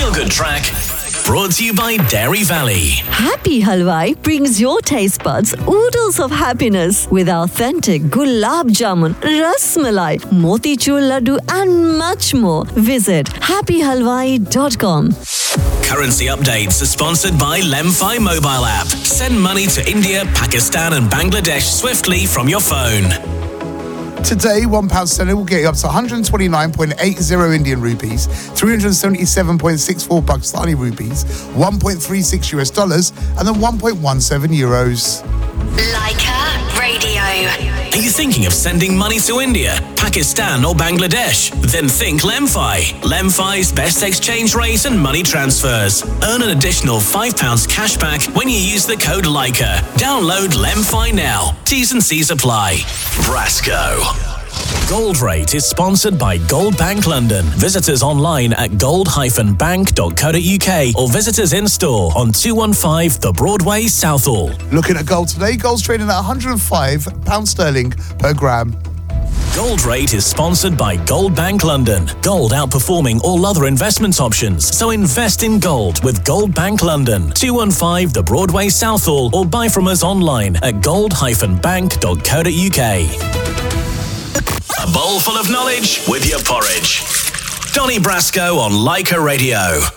feel-good track brought to you by Dairy Valley. Happy Halwai brings your taste buds oodles of happiness with authentic gulab jamun, ras malai, motichur laddu and much more. Visit happyhalwai.com. Currency updates are sponsored by Lemfi mobile app. Send money to India, Pakistan and Bangladesh swiftly from your phone. Today, £1 sterling will get you up to 129.80 Indian rupees, 377.64 Pakistani rupees, 1.36 US dollars, and then 1.17 euros. Leica Radio. Are you thinking of sending money to India, Pakistan or Bangladesh? Then think Lemfi. Lemfi's best exchange rate and money transfers. Earn an additional £5 cash back when you use the code Leica. Download Lemfi now. T's and C's apply. Brasco. Gold Rate is sponsored by Gold Bank London. Visit us online at gold-bank.co.uk or visit us in store on 215 The Broadway, Southall. Looking at gold today, gold's trading at £105 sterling per gram. Gold Rate is sponsored by Gold Bank London. Gold outperforming all other investment options. So invest in gold with Gold Bank London. 215 The Broadway, Southall, or buy from us online at gold-bank.co.uk. A bowl full of knowledge with your porridge. Donny Brasco on Leica Radio.